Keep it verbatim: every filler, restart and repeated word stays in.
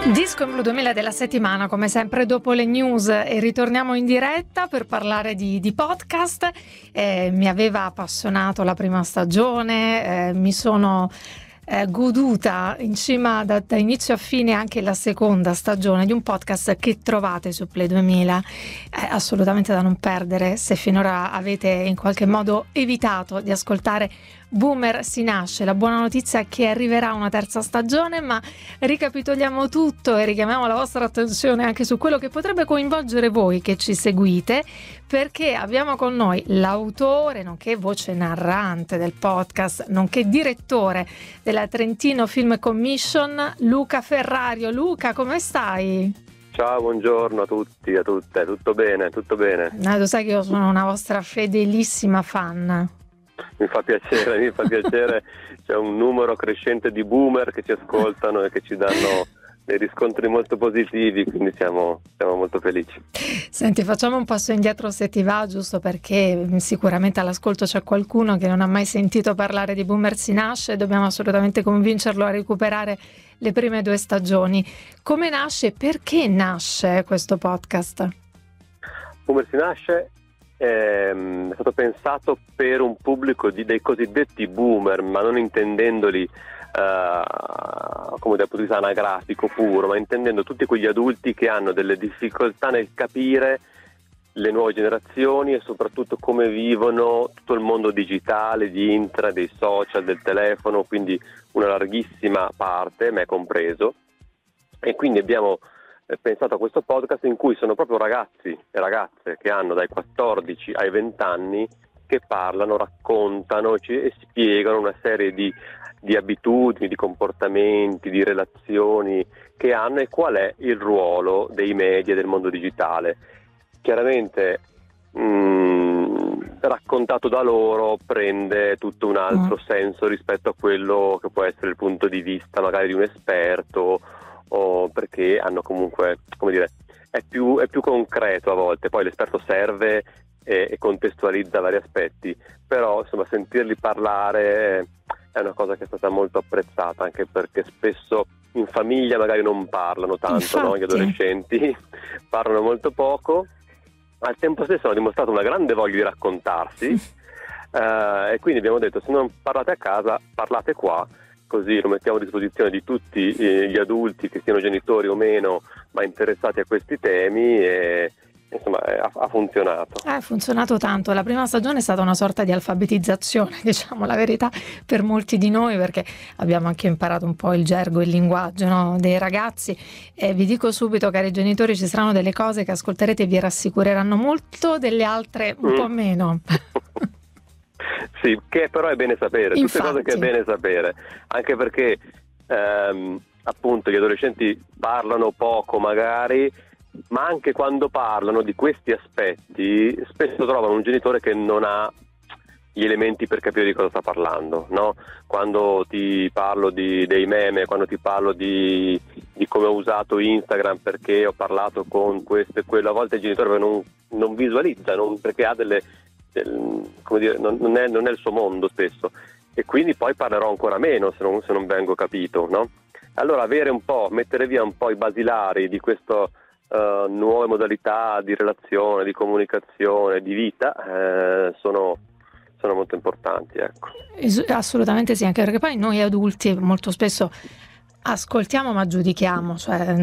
Disco in Blu duemila della settimana, come sempre dopo le news, e ritorniamo in diretta per parlare di, di podcast. Eh, mi aveva appassionato la prima stagione, eh, mi sono eh, goduta in cima da, da inizio a fine anche la seconda stagione di un podcast che trovate su Play duemila, eh, assolutamente da non perdere se finora avete in qualche modo evitato di ascoltare Boomer si nasce. La buona notizia è che arriverà una terza stagione, ma ricapitoliamo tutto e richiamiamo la vostra attenzione anche su quello che potrebbe coinvolgere voi che ci seguite, perché abbiamo con noi l'autore, nonché voce narrante del podcast, nonché direttore della Trentino Film Commission, Luca Ferrario. Luca, come stai? Ciao, buongiorno a tutti, a tutte, tutto bene, tutto bene. No, lo sai che io sono una vostra fedelissima fan. Mi fa piacere, mi fa piacere, c'è un numero crescente di boomer che ci ascoltano e che ci danno dei riscontri molto positivi, quindi siamo, siamo molto felici. Senti, facciamo un passo indietro se ti va, giusto perché sicuramente all'ascolto c'è qualcuno che non ha mai sentito parlare di Boomer si nasce e dobbiamo assolutamente convincerlo a recuperare le prime due stagioni. Come nasce e perché nasce questo podcast? Boomer si nasce è stato pensato per un pubblico di, dei cosiddetti boomer, ma non intendendoli uh, come dal punto di vista anagrafico puro, ma intendendo tutti quegli adulti che hanno delle difficoltà nel capire le nuove generazioni e soprattutto come vivono tutto il mondo digitale, di internet, dei social, del telefono, quindi una larghissima parte, me compreso, e quindi abbiamo pensato a questo podcast in cui sono proprio ragazzi e ragazze che hanno dai quattordici ai venti anni che parlano, raccontano e spiegano una serie di, di abitudini, di comportamenti, di relazioni che hanno e qual è il ruolo dei media del mondo digitale. Chiaramente mh, raccontato da loro prende tutto un altro mm. senso rispetto a quello che può essere il punto di vista magari di un esperto, o perché hanno comunque, come dire, è più, è più concreto a volte, poi l'esperto serve e, e contestualizza vari aspetti, però insomma sentirli parlare è una cosa che è stata molto apprezzata, anche perché spesso in famiglia magari non parlano tanto, no? Gli adolescenti parlano molto poco, al tempo stesso hanno dimostrato una grande voglia di raccontarsi, eh, e quindi abbiamo detto: se non parlate a casa, parlate qua, così lo mettiamo a disposizione di tutti gli adulti, che siano genitori o meno, ma interessati a questi temi, e insomma ha, ha funzionato. Ha funzionato tanto. La prima stagione è stata una sorta di alfabetizzazione, diciamo la verità, per molti di noi, perché abbiamo anche imparato un po' il gergo, il linguaggio, no, dei ragazzi. E vi dico subito, cari genitori, ci saranno delle cose che ascolterete e vi rassicureranno molto, delle altre un mm. po' meno. Sì, che però è bene sapere, Infatti. Tutte cose che è bene sapere, anche perché ehm, appunto gli adolescenti parlano poco magari, ma anche quando parlano di questi aspetti spesso trovano un genitore che non ha gli elementi per capire di cosa sta parlando, no? Quando ti parlo di, dei meme, quando ti parlo di, di come ho usato Instagram perché ho parlato con questo e quello, a volte il genitore non, non visualizza, non, perché ha delle... come dire, non, non, è, non è il suo mondo spesso, e quindi poi parlerò ancora meno se non, se non vengo capito, no? Allora avere un po', mettere via un po' i basilari di queste uh, nuove modalità di relazione, di comunicazione, di vita, eh, sono, sono molto importanti, ecco. Assolutamente sì, anche perché poi noi adulti molto spesso ascoltiamo ma giudichiamo, cioè